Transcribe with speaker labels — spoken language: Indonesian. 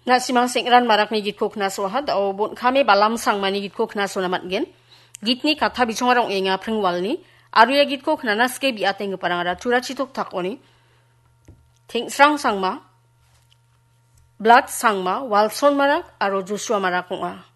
Speaker 1: Na simang sengran marak ni git ko kna sohat o bon kame balam sang mani git ko kna so namat gen. Git ni katha bichongarong enga pringwal ni. Aru ya git ko kna naske bi ateng parang ara tura chitok tak oni. Ting srang sang ma. Blood sang ma wal son marak aro Joshua marak nga.